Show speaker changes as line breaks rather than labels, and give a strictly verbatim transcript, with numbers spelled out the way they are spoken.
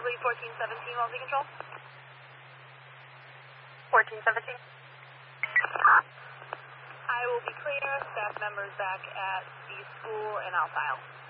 Mobley fourteen seventeen, Wellesley Control.
fourteen seventeen.
I will be clear. Staff members back at the school, and I'll file.